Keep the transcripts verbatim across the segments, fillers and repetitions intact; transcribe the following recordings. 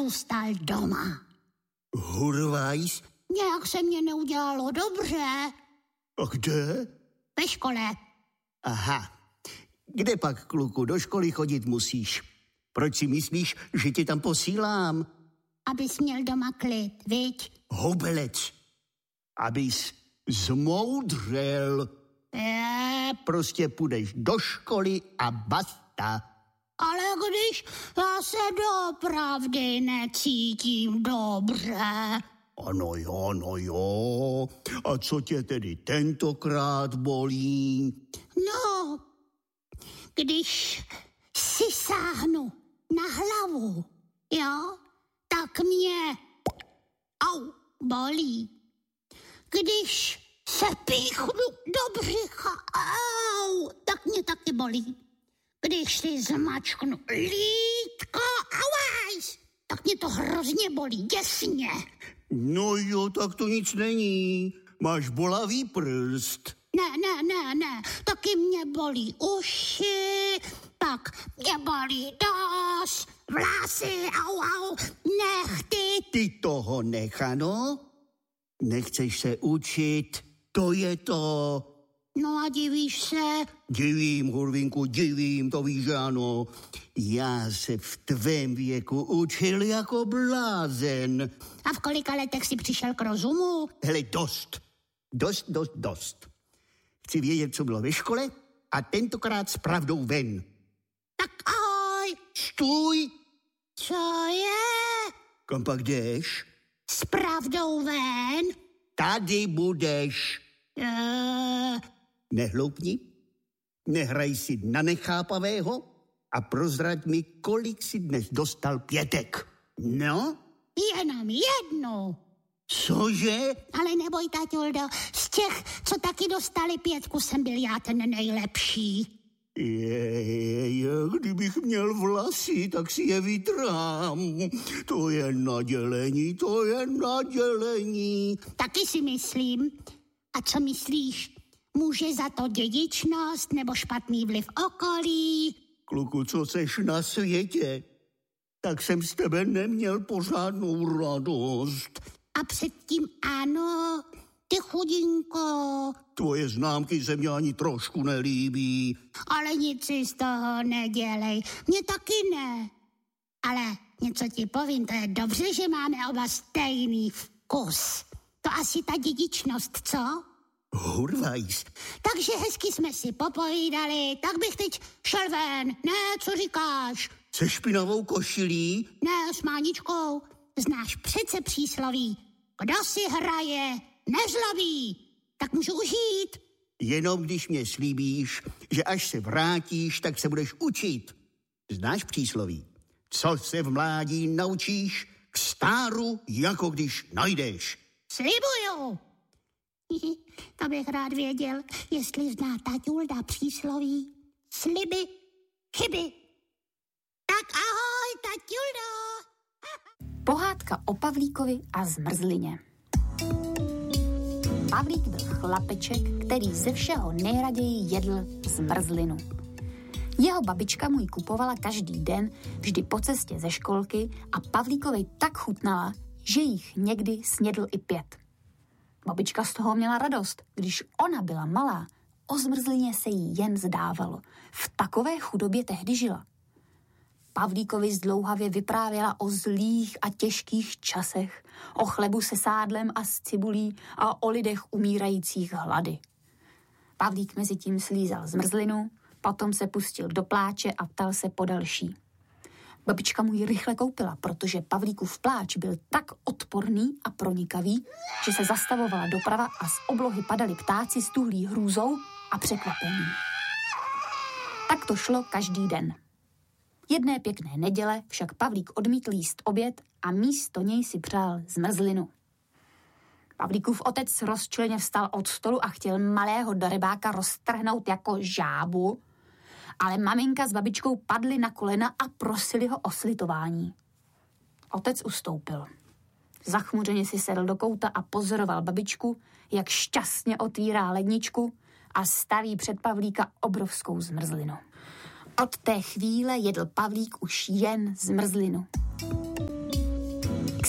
zůstal doma. Hurvajs? Nějak se mě neudělalo dobře. A kde? Ve škole. Aha. Kde pak, kluku, do školy chodit musíš? Proč si myslíš, že tě tam posílám? Abys měl doma klid, viď? Hobelec. Abys zmoudřel. Je... Prostě půjdeš do školy a basta. Ale když já se doopravdy necítím dobře. Ano jo, no jo. A co tě tedy tentokrát bolí? No, když si sáhnu na hlavu, jo, tak mě au, bolí. Když se píchnu do břicha, au, tak mě taky bolí. Když si zmačknu lítko, auajs, tak mě to hrozně bolí, děsně. No jo, tak to nic není. Máš bolavý prst. Ne, ne, ne, ne, taky mě bolí uši, pak mě bolí nos, vlasy, au, au, nechty. Ty toho nech, ano? Nechceš se učit, to je to. No a divíš se? Divím, Hurvinku, divím, to víš, ano. Já se v tvém věku učil jako blázen. A v kolika letech jsi přišel k rozumu? Hele, dost. Dost, dost, dost. Chci vědět, co bylo ve škole a tentokrát s pravdou ven. Tak ahoj. Stůj. Co je? Kam pak jdeš? S pravdou ven? Tady budeš. Uh... Nehloupni, nehraj si na nechápavého a prozrať mi, kolik si dnes dostal pětek. No? Jenom jednu. Cože? Ale neboj, taťuldo, z těch, co taky dostali pětku, jsem byl já ten nejlepší. Je, je, je, kdybych měl vlasy, tak si je vytrám. To je nadělení, to je nadělení. Taky si myslím. A co myslíš? Může za to dědičnost nebo špatný vliv okolí? Kluku, co seš na světě? Tak jsem z tebe neměl pořádnou radost. A předtím ano, ty chudinko. Tvoje známky se mě ani trošku nelíbí. Ale nic si z toho nedělej. Mně taky ne. Ale něco ti povím, to je dobře, že máme oba stejný vkus. To asi ta dědičnost, co? Hurvajs. Takže hezky jsme si popovídali, tak bych teď šel ven. Ne, co říkáš? Se špinavou košilí? Ne, s máničkou. Znáš přece přísloví. Kdo si hraje, nezlobí. Tak můžu už jít. Jenom když mě slíbíš, že až se vrátíš, tak se budeš učit. Znáš přísloví? Co se v mládí naučíš, k stáru jako když najdeš. Slibuju. To bych rád věděl, jestli zná taťulda přísloví. Sliby, chyby. Tak ahoj, taťuldo. Pohádka o Pavlíkovi a zmrzlině. Pavlík byl chlapeček, který ze všeho nejraději jedl zmrzlinu. Jeho babička mu ji kupovala každý den, vždy po cestě ze školky a Pavlíkovi tak chutnala, že jich někdy snědl i pět. Babička z toho měla radost. Když ona byla malá, o zmrzlině se jí jen zdávalo. V takové chudobě tehdy žila. Pavlíkovi zdlouhavě vyprávěla o zlých a těžkých časech, o chlebu se sádlem a s cibulí a o lidech umírajících hlady. Pavlík mezi tím slízal zmrzlinu, potom se pustil do pláče a ptal se po další. Babička mu ji rychle koupila, protože Pavlíkův pláč byl tak odporný a pronikavý, že se zastavovala doprava a z oblohy padali ptáci s tuhlý hrůzou a překvapením. Tak to šlo každý den. Jedné pěkné neděle však Pavlík odmítl jíst oběd a místo něj si přál zmrzlinu. Pavlíkův otec rozčileně vstal od stolu a chtěl malého darebáka roztrhnout jako žábu, ale maminka s babičkou padly na kolena a prosili ho o slitování. Otec ustoupil. Zachmuřeně si sedl do kouta a pozoroval babičku, jak šťastně otvírá ledničku a staví před Pavlíka obrovskou zmrzlinu. Od té chvíle jedl Pavlík už jen zmrzlinu.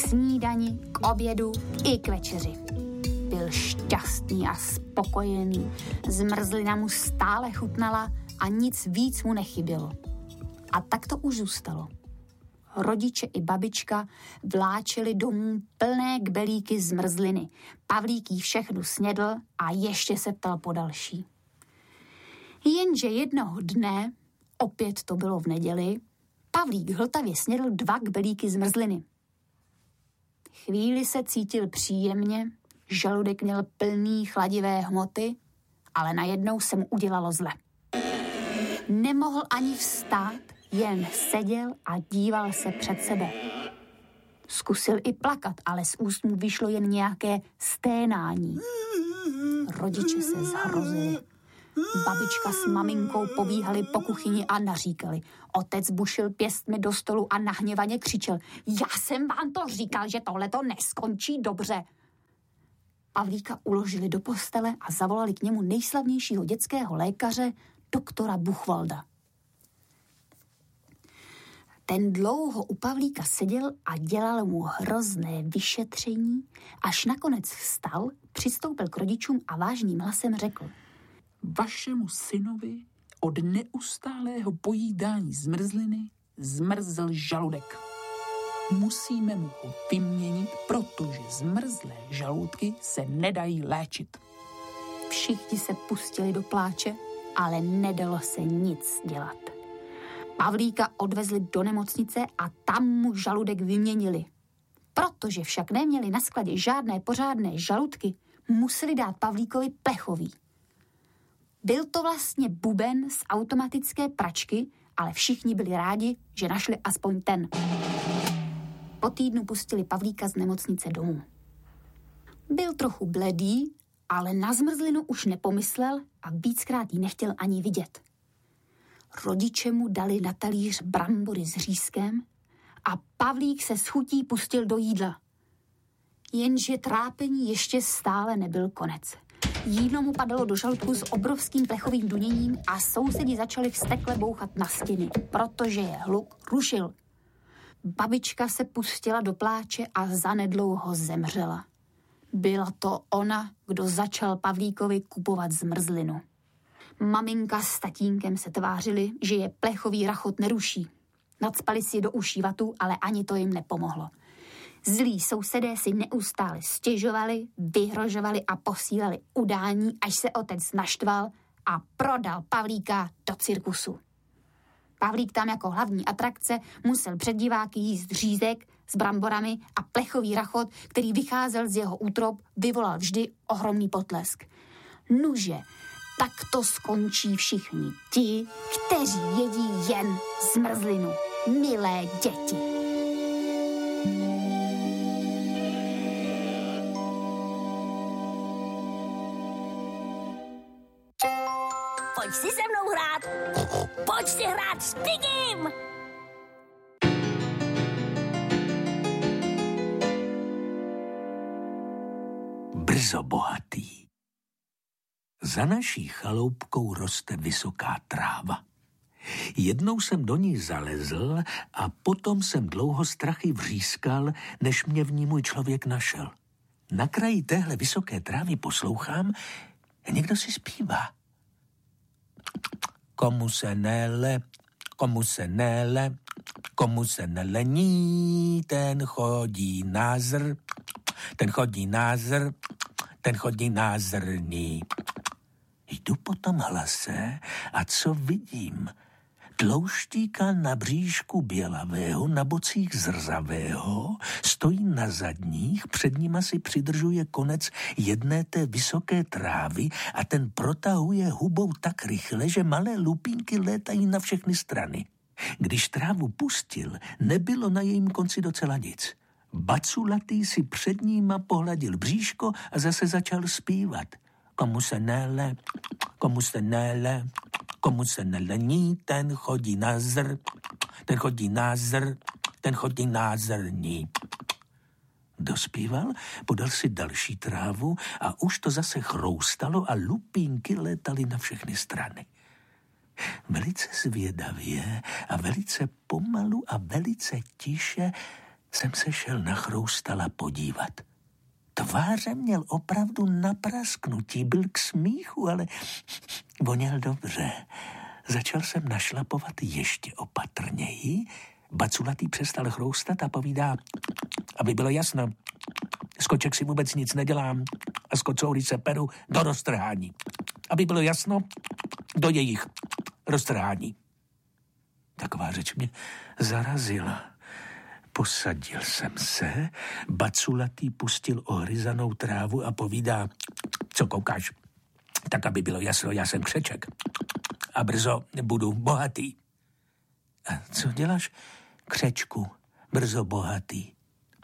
snídani, k obědu i k večeři. Byl šťastný a spokojený, zmrzlina mu stále chutnala a nic víc mu nechybělo. A tak to už zůstalo. Rodiče i babička vláčeli domů plné kbelíky zmrzliny. Pavlík jí všechnu snědl a ještě se ptal po další. Jenže jednoho dne, opět to bylo v neděli, Pavlík hltavě snědl dva kbelíky zmrzliny. Chvíli se cítil příjemně, žaludek měl plný chladivé hmoty, ale najednou se mu udělalo zle. Nemohl ani vstát, jen seděl a díval se před sebe. Zkusil i plakat, ale z úst mu vyšlo jen nějaké sténání. Rodiče se zhrozili. Babička s maminkou pobíhali po kuchyni a naříkali. Otec bušil pěstmi do stolu a nahněvaně křičel. Já jsem vám to říkal, že tohleto neskončí dobře. Pavlíka uložili do postele a zavolali k němu nejslavnějšího dětského lékaře, doktora Buchwalda. Ten dlouho u Pavlíka seděl a dělal mu hrozné vyšetření, až nakonec vstal, přistoupil k rodičům a vážným hlasem řekl. Vašemu synovi od neustálého pojídání zmrzliny zmrzl žaludek. Musíme mu ho vyměnit, protože zmrzlé žaludky se nedají léčit. Všichni se pustili do pláče, ale nedalo se nic dělat. Pavlíka odvezli do nemocnice a tam mu žaludek vyměnili. Protože však neměli na skladě žádné pořádné žaludky, museli dát Pavlíkovi plechový. Byl to vlastně buben z automatické pračky, ale všichni byli rádi, že našli aspoň ten. Po týdnu pustili Pavlíka z nemocnice domů. Byl trochu bledý, ale na zmrzlinu už nepomyslel a víckrát ji nechtěl ani vidět. Rodiče mu dali na talíř brambory s řízkem a Pavlík se s chutí pustil do jídla. Jenže trápení ještě stále nebyl konec. Jídlo mu padalo do žaludku s obrovským plechovým duněním a sousedi začali vztekle bouchat na stěny, protože je hluk rušil. Babička se pustila do pláče a zanedlouho zemřela. Byla to ona, kdo začal Pavlíkovi kupovat zmrzlinu. Maminka s tatínkem se tvářili, že je plechový rachot neruší. Nacpali si do uší vatu, ale ani to jim nepomohlo. Zlí sousedé si neustále stěžovali, vyhrožovali a posílali udání, až se otec naštval a prodal Pavlíka do cirkusu. Pavlík tam jako hlavní atrakce musel před diváky jíst řízek s bramborami a plechový rachot, který vycházel z jeho útrob, vyvolal vždy ohromný potlesk. Nuže, tak to skončí všichni ti, kteří jedí jen zmrzlinu. Milé děti. Pojď si se mnou hrát. Pojď si hrát s Pigim. Brzo bohatý. Za naší chaloupkou roste vysoká tráva. Jednou jsem do ní zalezl a potom jsem dlouho strachy vřískal, než mě v ní můj člověk našel. Na kraji téhle vysoké trávy poslouchám, někdo si zpívá. Komu se nele, komu se nele, komu se nelení, ten chodí na zr, ten chodí na zr, ten chodí na zrní. Jdu po tom hlase a co vidím? Tlouštíka na bříšku bělavého, na bocích zrzavého, stojí na zadních, před nima si přidržuje konec jedné té vysoké trávy a ten protahuje hubou tak rychle, že malé lupínky létají na všechny strany. Když trávu pustil, nebylo na jejím konci docela nic. Baculatý si před níma pohladil bříško a zase začal zpívat. Komu se nele, komu se nele, komu se nelení, ten chodí na zr, ten chodí na zr, ten chodí na zrní. Dospíval, podal si další trávu a už to zase chroustalo a lupínky létaly na všechny strany. Velice zvědavě a velice pomalu a velice tiše jsem se šel na Chroustala podívat. Tváře měl opravdu na prasknutí, byl k smíchu, ale voněl dobře. Začal jsem našlapovat ještě opatrněji. Baculatý přestal chroustat a povídá, aby bylo jasno, z koček si vůbec nic nedělám a z kocoury se peru do roztrhání. Aby bylo jasno, do jejich roztrhání. Taková řeč mě zarazila. Posadil jsem se, baculatý pustil ohryzanou trávu a povídá, co koukáš? Tak, aby bylo jasno, já jsem křeček a brzo budu bohatý. A co děláš, křečku, brzo bohatý?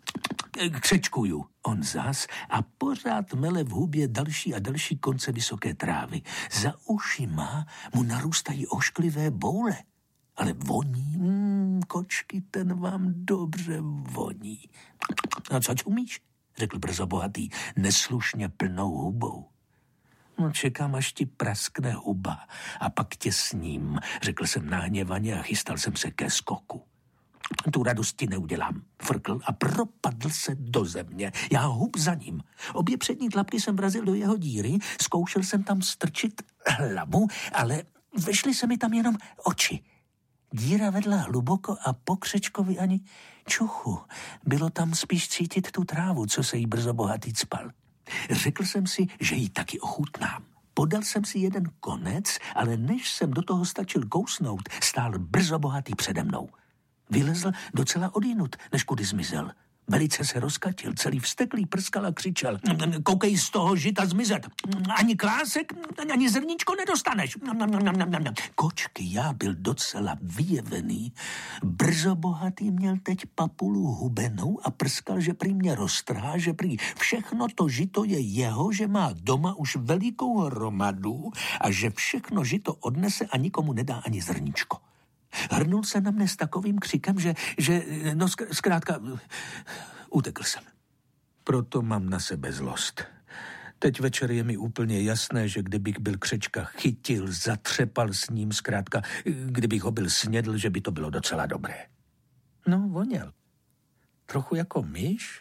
Křečkuju, on zas a pořád mele v hubě další a další konce vysoké trávy. Za ušima mu narůstají ošklivé boule. Ale voní, mm, kočky, ten vám dobře voní. A co čumíš? Řekl brzo bohatý, neslušně plnou hubou. No, čekám, až ti praskne huba a pak tě sním, řekl jsem nahněvaně a chystal jsem se ke skoku. Tu radost ti neudělám, frkl a propadl se do země. Já hub za ním. Obě přední tlapky jsem vrazil do jeho díry, zkoušel jsem tam strčit hlavu, ale vešly se mi tam jenom oči. Díra vedla hluboko a po křečkovi ani čuchu. Bylo tam spíš cítit tu trávu, co se jí brzo bohatý cpal. Řekl jsem si, že ji taky ochutnám. Podal jsem si jeden konec, ale než jsem do toho stačil kousnout, stál brzo bohatý přede mnou. Vylezl docela odjinud, než kudy zmizel. Velice se rozkatil, celý vzteklý prskal a křičel. Koukej z toho žita zmizet. Ani klásek, ani zrníčko nedostaneš. Kočky, já byl docela vyjevený. Brzo bohatý měl teď papulu hubenou a prskal, že prý mě roztrhá, že prý všechno to žito je jeho, že má doma už velikou hromadu a že všechno žito odnese a nikomu nedá ani zrníčko. Hrnul se na mne s takovým křikem, že, že no zkrátka, utekl jsem. Proto mám na sebe zlost. Teď večer je mi úplně jasné, že kdybych byl křečka chytil, zatřepal s ním, zkrátka, kdybych ho byl snědl, že by to bylo docela dobré. No, voněl. Trochu jako myš,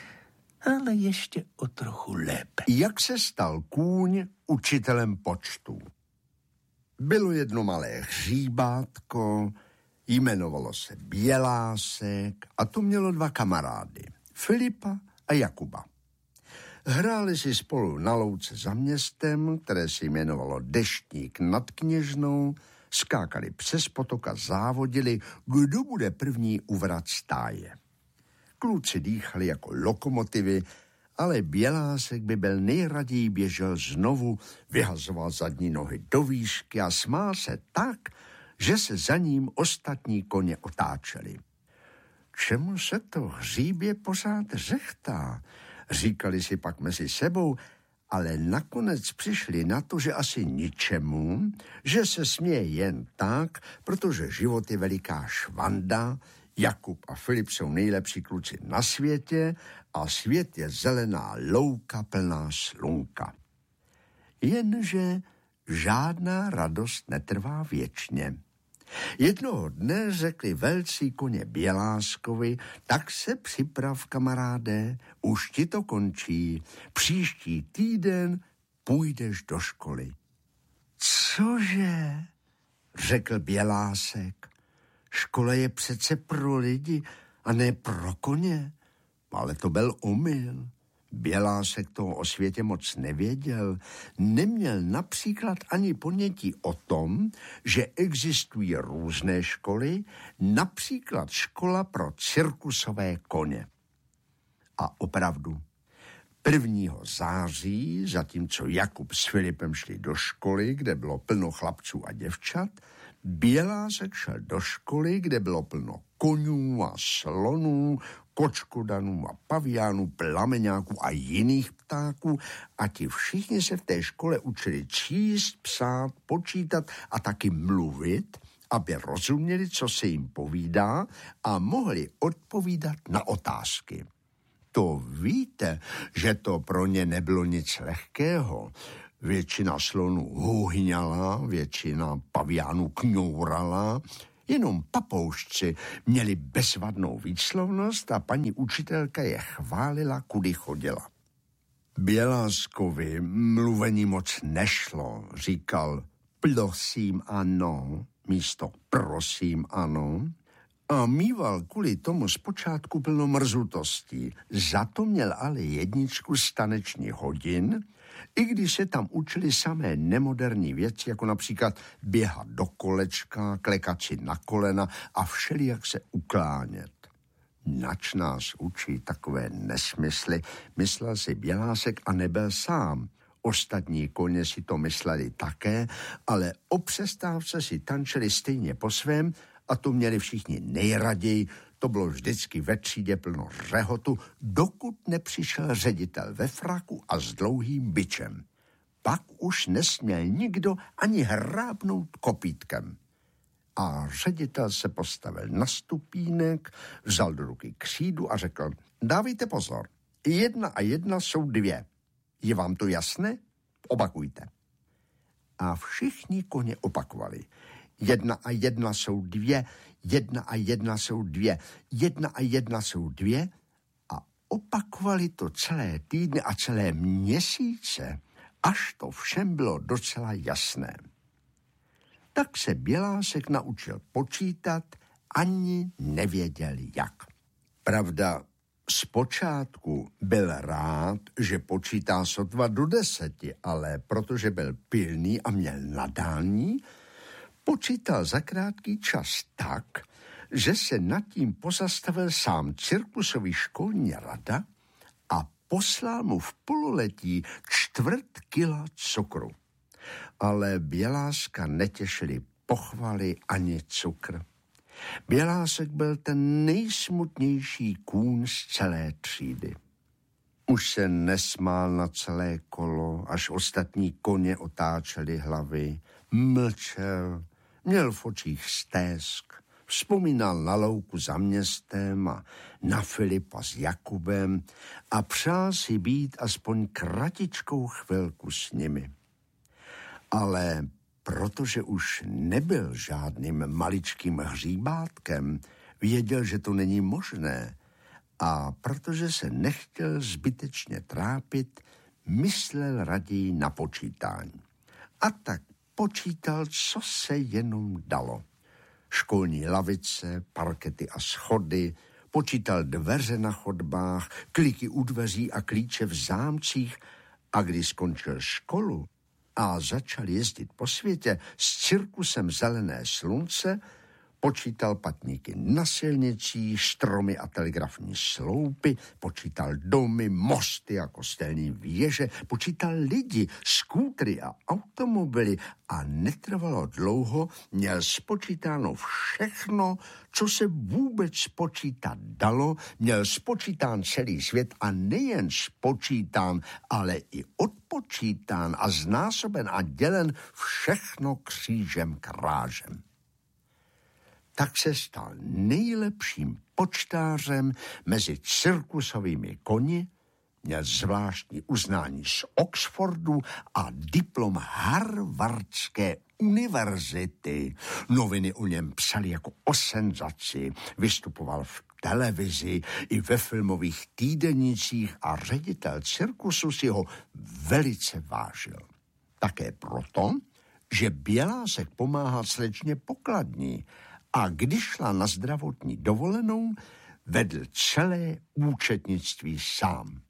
ale ještě o trochu lépe. Jak se stal kůň učitelem počtu? Bylo jedno malé hříbátko, jmenovalo se Bělásek a to mělo dva kamarády, Filipa a Jakuba. Hráli si spolu na louce za městem, které se jmenovalo Deštník nad Kněžnou, skákali přes potok a závodili, kdo bude první u vrat stáje. Kluci dýchali jako lokomotivy, ale Bělásek by byl nejraději běžel znovu, vyhazoval zadní nohy do výšky a smál se tak, že se za ním ostatní koně otáčeli. Čemu se to hříbě pořád řechtá, říkali si pak mezi sebou, ale nakonec přišli na to, že asi ničemu, že se směje jen tak, protože život je veliká švanda, Jakub a Filip jsou nejlepší kluci na světě a svět je zelená louka plná slunka. Jenže žádná radost netrvá věčně. Jednoho dne řekli velcí koně Běláskovi, tak se připrav, kamaráde, už ti to končí, příští týden půjdeš do školy. Cože? Řekl Bělásek. Škola je přece pro lidi a ne pro koně. Ale to byl omyl. Bělásek toho o světě moc nevěděl. Neměl například ani ponětí o tom, že existují různé školy, například škola pro cirkusové koně. A opravdu, prvního září, zatímco Jakub s Filipem šli do školy, kde bylo plno chlapců a děvčat, Bělásek šel do školy, kde bylo plno konňů a slonů, kočkodanů a paviánů, plameňáků a jiných ptáků a ti všichni se v té škole učili číst, psát, počítat a taky mluvit, aby rozuměli, co se jim povídá a mohli odpovídat na otázky. To víte, že to pro ně nebylo nic lehkého. Většina slonů hůhňala, většina paviánů kňourala, Jenom papoušci měli bezvadnou výslovnost a paní učitelka je chválila, kudy chodila. Běláskovi mluvení moc nešlo, říkal prosím ano, místo prosím ano, a mýval kvůli tomu zpočátku plno mrzutostí. Za to měl ale jedničku z tanečních hodin, i když se tam učili samé nemoderní věci, jako například běhat do kolečka, klekat si na kolena a všelijak se uklánět. Nač nás učí takové nesmysly, myslel si Bělásek a nebyl sám. Ostatní koně si to mysleli také, ale o přestávce si tančili stejně po svém a to měli všichni nejraději. To bylo vždycky ve třídě plno řehotu, dokud nepřišel ředitel ve fraku a s dlouhým bičem. Pak už nesměl nikdo ani hrábnout kopítkem. A ředitel se postavil na stupínek, vzal do ruky křídu a řekl, dávejte pozor, jedna a jedna jsou dvě. Je vám to jasné? Opakujte. A všichni koně opakovali. Jedna a jedna jsou dvě, jedna a jedna jsou dvě, jedna a jedna jsou dvě a opakovali to celé týdny a celé měsíce, až to všem bylo docela jasné. Tak se Bělásek naučil počítat, ani nevěděl jak. Pravda, zpočátku byl rád, že počítá sotva do deseti, ale protože byl pilný a měl nadání, počítal za krátký čas tak, že se nad tím pozastavil sám cirkusový školní rada a poslal mu v pololetí čtvrt kila cukru. Ale Běláska netěšili pochvaly ani cukr. Bělásek byl ten nejsmutnější kůň z celé třídy. Už se nesmál na celé kolo, až ostatní koně otáčeli hlavy. Mlčel, měl v očích stésk, vzpomínal na louku za městem a na Filipa s Jakubem a přál si být aspoň kratičkou chvilku s nimi. Ale protože už nebyl žádným maličkým hříbátkem, věděl, že to není možné a protože se nechtěl zbytečně trápit, myslel raději na počítání. A tak počítal, co se jenom dalo. Školní lavice, parkety a schody, počítal dveře na chodbách, kliky u dveří a klíče v zámcích a když skončil školu a začal jezdit po světě s cirkusem Zelené slunce, počítal patníky na silnicích, stromy a telegrafní sloupy, počítal domy, mosty a kostelní věže, počítal lidi, skútry a automobily a netrvalo dlouho, měl spočítáno všechno, co se vůbec spočítat dalo, měl spočítán celý svět a nejen spočítán, ale i odpočítán a znásoben a dělen všechno křížem krážem. Tak se stal nejlepším počtářem mezi cirkusovými koni, měl zvláštní uznání z Oxfordu a diplom Harvardské univerzity. Noviny o něm psali jako o senzaci, vystupoval v televizi i ve filmových týdenících a ředitel cirkusu si ho velice vážil. Také proto, že Bělásek pomáhal slečně Pokladní, a když šla na zdravotní dovolenou, vedl celé účetnictví sám.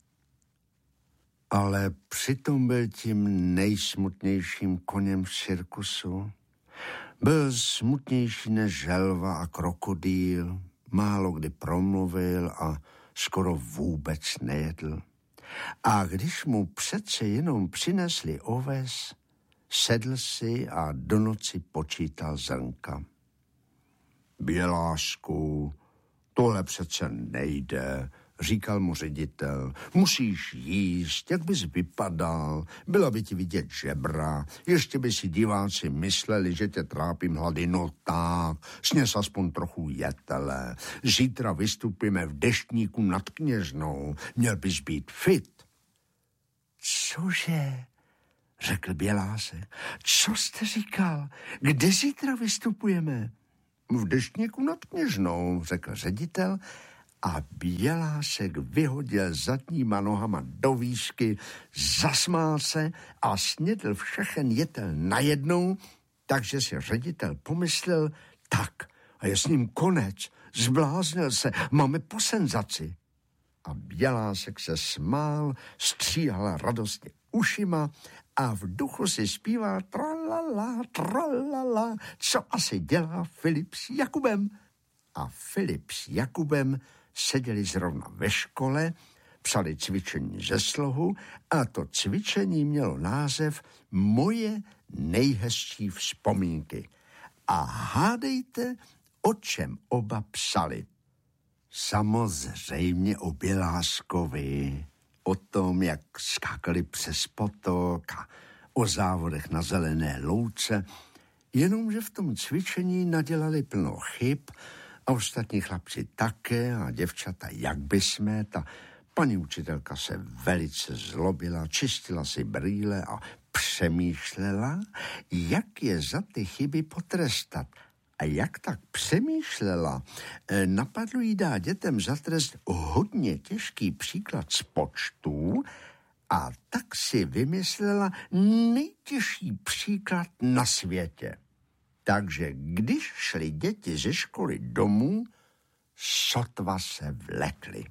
Ale přitom byl tím nejsmutnějším koněm v cirkusu. Byl smutnější než želva a krokodýl, málo kdy promluvil a skoro vůbec nejedl. A když mu přece jenom přinesli oves, sedl si a do noci počítal zrnka. Bělásku, tohle přece nejde, říkal mu ředitel. Musíš jíst, jak bys vypadal, byla by ti vidět žebra, ještě by si diváci mysleli, že tě trápím hlady, no tak, sněz aspoň trochu jetele. Zítra vystupíme v Deštníku nad Kněžnou, měl bys být fit. Cože? Řekl Bělásek. Co jste říkal? Kde zítra vystupujeme? v deštníku nad Kněžnou, řekl ředitel a Bělásek vyhodil zadníma nohama do výšky, zasmál se a snědl všechen jetel najednou, takže si ředitel pomyslel, tak, a je s ním konec, zbláznil se, máme po senzaci. A Bělásek se smál, stříhal radostně ušima a v duchu si zpíval tralala, tralala, co asi dělá Filip s Jakubem. A Filip s Jakubem seděli zrovna ve škole, psali cvičení ze slohu a to cvičení mělo název Moje nejhezčí vzpomínky. A hádejte, o čem oba psali. Samozřejmě o Běláskovi, o tom, jak skákali přes potok a o závodech na zelené louce, jenomže v tom cvičení nadělali plno chyb a ostatní chlapci také a děvčata jak by smet a paní učitelka se velice zlobila, čistila si brýle a přemýšlela, jak je za ty chyby potrestat. A jak tak přemýšlela, napadlo jí dát dětem za trest hodně těžký příklad z počtů a tak si vymyslela nejtěžší příklad na světě. Takže když šli děti ze školy domů, sotva se vlekli.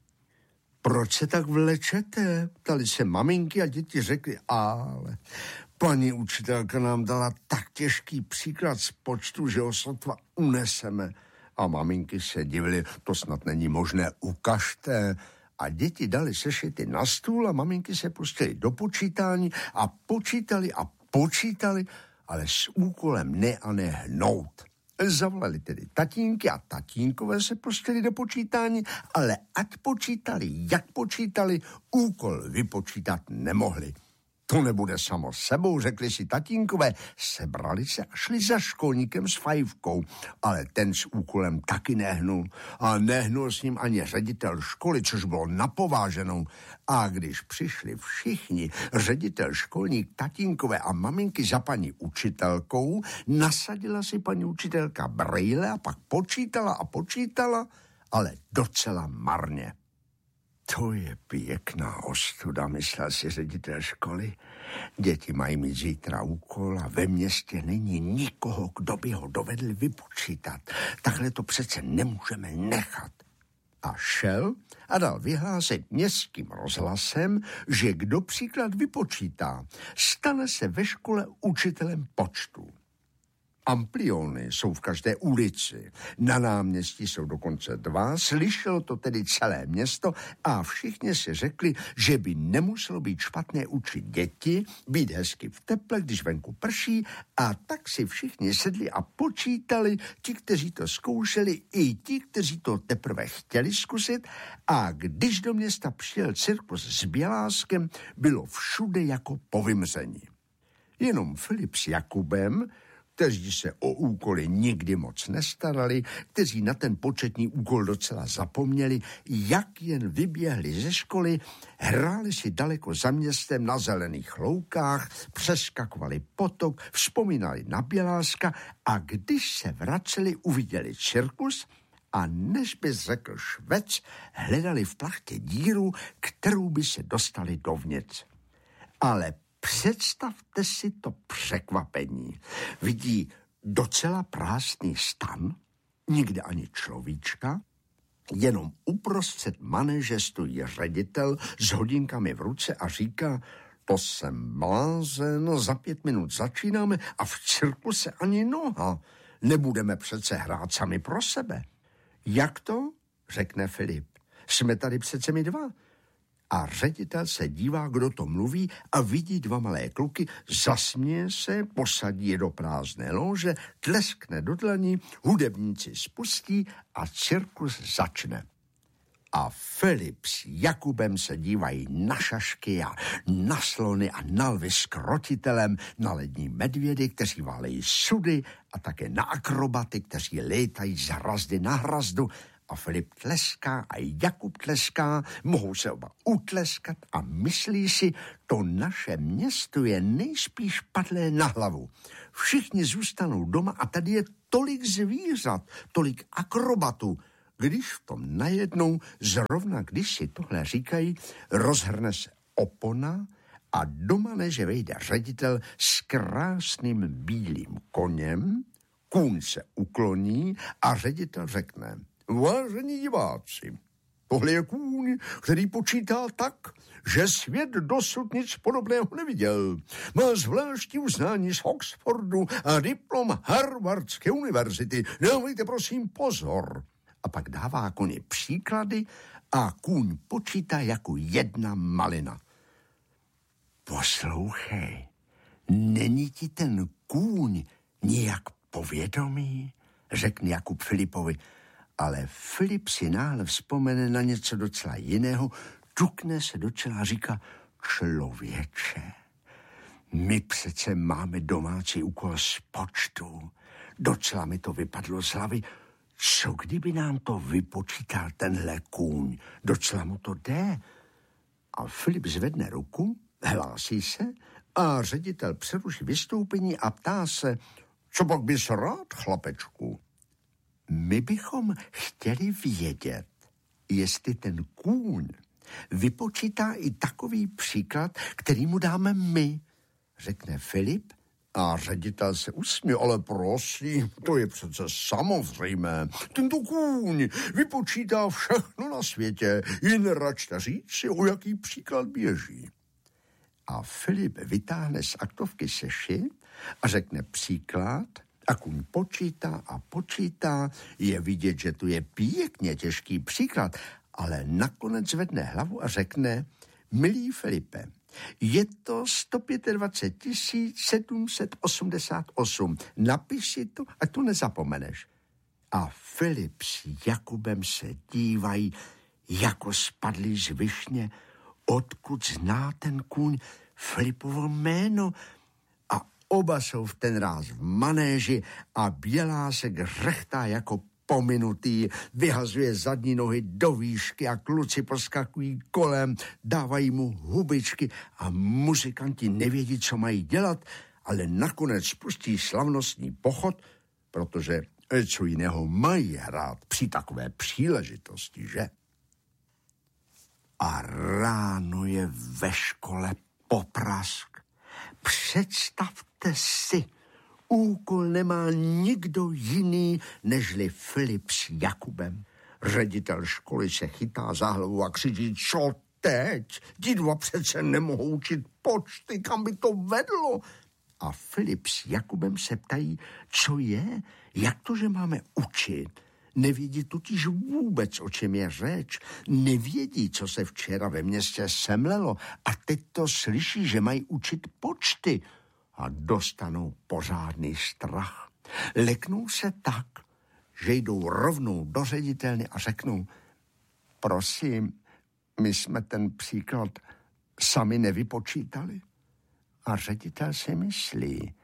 Proč se tak vlečete? Ptali se maminky a děti řekly, ale paní učitelka nám dala tak těžký příklad z počtu, že ho sotva uneseme. A maminky se divily, to snad není možné, ukažte. A děti dali sešity na stůl a maminky se pustily do počítání a počítali a počítali, ale s úkolem ne a ne hnout. Zavolali tedy tatínky a tatínkové se pustili do počítání, ale ať počítali, jak počítali, úkol vypočítat nemohli. To nebude samo sebou, řekli si tatínkové, sebrali se a šli za školníkem s fajfkou, ale ten s úkolem taky nehnul a nehnul s ním ani ředitel školy, což bylo napováženou. A když přišli všichni, ředitel, školník, tatínkové a maminky za paní učitelkou, nasadila si paní učitelka brejle a pak počítala a počítala, ale docela marně. To je pěkná ostuda, myslel si ředitel školy. Děti mají mít zítra úkol a ve městě není nikoho, kdo by ho dovedl vypočítat. Takhle to přece nemůžeme nechat. A šel a dal vyhlásit městským rozhlasem, že kdo příklad vypočítá, stane se ve škole učitelem počtu. Ampliony jsou v každé ulici, na náměstí jsou dokonce dva, slyšelo to tedy celé město a všichni si řekli, že by nemuselo být špatné učit děti, být hezky v teple, když venku prší, a tak si všichni sedli a počítali, ti, kteří to zkoušeli, i ti, kteří to teprve chtěli zkusit, a když do města přijel cirkus s Běláskem, bylo všude jako po vymření. Jenom Filip s Jakubem, kteří se o úkoly nikdy moc nestarali, kteří na ten početní úkol docela zapomněli, jak jen vyběhli ze školy, hráli si daleko za městem na zelených loukách, přeskakovali potok, vzpomínali na Běláska a když se vraceli, uviděli cirkus a než by řekl švec, hledali v plachtě díru, kterou by se dostali dovnitř. Ale představte si to překvapení. Vidí docela prázdný stan, nikde ani človíčka, jenom uprostřed manéže stojí ředitel s hodinkami v ruce a říká, to jsem blázen, za pět minut začínáme a v cirkuse ani noha. Nebudeme přece hrát sami pro sebe. Jak to? Řekne Filip. Jsme tady přece my dva. A ředitel se dívá, kdo to mluví a vidí dva malé kluky, zasměje se, posadí je do prázdné lože, tleskne do dlaní, hudebníci spustí a cirkus začne. A Filip s Jakubem se dívají na šašky a na slony a na lvy s krotitelem, na lední medvědy, kteří válejí sudy a také na akrobaty, kteří létají z hrazdy na hrazdu. A A Filip tleská a Jakub tleská, mohou se oba utleskat a myslí si, to naše město je nejspíš padlé na hlavu. Všichni zůstanou doma a tady je tolik zvířat, tolik akrobatů. Když v tom najednou, zrovna když si tohle říkají, rozhrne se opona a doma neže vejde ředitel s krásným bílým koněm, kůň se ukloní a ředitel řekne: vážení diváci, tohle je kůň, který počítá tak, že svět dosud nic podobného neviděl. Má zvláštní uznání z Oxfordu a diplom Harvardské univerzity. Dávejte prosím pozor. A pak dává koni příklady a kůň počítá jako jedna malina. Poslouchej, není ti ten kůň nijak povědomý? Řekne Jakub Filipovi. Ale Filip si náhle vzpomene na něco docela jiného, tukne se do čela a říká: člověče, my přece máme domácí úkol z počtu. Docela mi to vypadlo z hlavy. Co kdyby nám to vypočítal tenhle kůň? Docela mu to jde. A Filip zvedne ruku, hlásí se a ředitel přeruší vystoupení a ptá se: co pak bys rád, chlapečku? My bychom chtěli vědět, jestli ten kůň vypočítá i takový příklad, který mu dáme my, řekne Filip. A ředitel se usměje: ale prosím, to je přece samozřejmé. Tento kůň vypočítá všechno na světě, jen račte říci, o jaký příklad běží. A Filip vytáhne z aktovky sešit a řekne příklad a kůň počítá a počítá. Je vidět, že to je pěkně těžký příklad, ale nakonec zvedne hlavu a řekne: milý Filipe, je to sto dvacet pět tisíc sedm set osmdesát osm. Napiš si to a to nezapomeneš. A Filip s Jakubem se dívají jako spadlí z višně, odkud zná ten kůň Filipovo jméno. A oba jsou v ten ráz v manéži a Bělásek řechtá jako pominutý, vyhazuje zadní nohy do výšky a kluci poskakují kolem, dávají mu hubičky a muzikanti nevědí, co mají dělat, ale nakonec spustí slavnostní pochod, protože co jiného mají hrát při takové příležitosti, že? A ráno je ve škole poprask. Představte si, úkol nemá nikdo jiný, nežli Filip s Jakubem. Ředitel školy se chytá za hlavu a křičí: co teď? Ti dva přece nemohou učit počty, kam by to vedlo? A Filip s Jakubem se ptají, co je, jak to, že máme učit. Nevědí totiž vůbec, o čem je řeč. Nevědí, co se včera ve městě semlelo. A teď to slyší, že mají učit počty. A dostanou pořádný strach. Leknou se tak, že jdou rovnou do ředitelny a řeknou: prosím, my jsme ten příklad sami nevypočítali. A ředitel si myslí: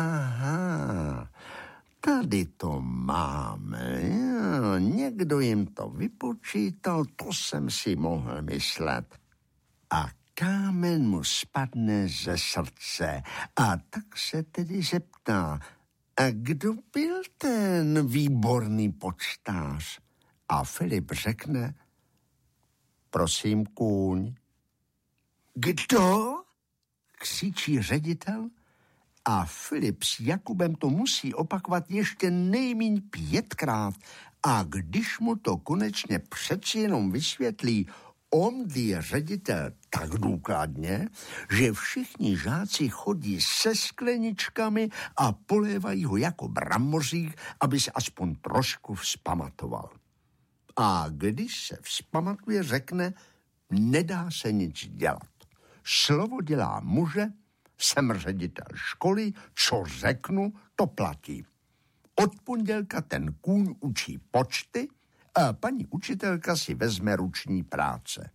aha, tady to máme, jo, někdo jim to vypočítal, to jsem si mohl myslet. A kámen mu spadne ze srdce a tak se tedy zeptá: a kdo byl ten výborný počtář? A Filip řekne: prosím, kůň. Kdo? Křičí ředitel a Filip s Jakubem to musí opakovat ještě nejmíň pětkrát. A když mu to konečně přeci jenom vysvětlí omdlí ředitel tak důkladně, že všichni žáci chodí se skleničkami a polévají ho jako brambořík, aby se aspoň trošku vzpamatoval. A když se vzpamatuje, řekne: nedá se nic dělat. Slovo dělá muže, jsem ředitel školy, co řeknu, to platí. Od pondělka ten kůň učí počty a paní učitelka si vezme ruční práce.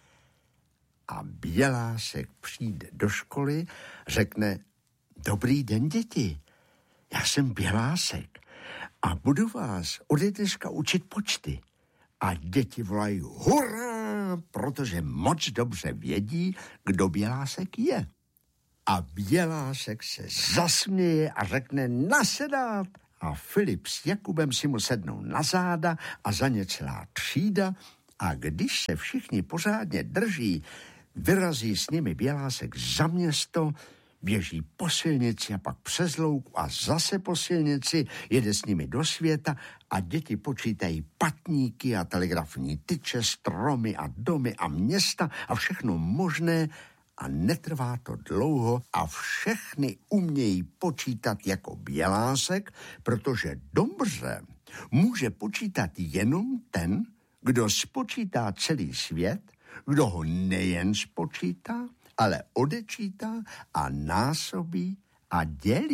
A Bělásek přijde do školy, řekne: dobrý den, děti, já jsem Bělásek a budu vás ode dneška učit počty. a děti volají hurá, protože moc dobře vědí, kdo Bělásek je. A Bělásek se zasměje a řekne nasedat. A Filip s Jakubem si mu sednou na záda a za ně celá třída. A když se všichni pořádně drží, vyrazí s nimi Bělásek za město, běží po silnici a pak přes louku a zase po silnici, jede s nimi do světa a děti počítají patníky a telegrafní tyče, stromy a domy a města a všechno možné a netrvá to dlouho a všechny umějí počítat jako Bělásek, protože dobře může počítat jenom ten, kdo spočítá celý svět, kdo ho nejen spočítá, ale odečítá a násobí a dělí.